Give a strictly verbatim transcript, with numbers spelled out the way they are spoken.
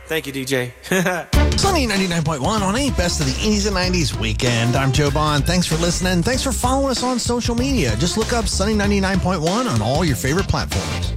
Thank you, D J. Sunny ninety-nine point one on a Best of the eighties and nineties weekend. I'm Joe Bond. Thanks for listening. Thanks for following us on social media. Just look up Sunny ninety-nine point one on all your favorite platforms.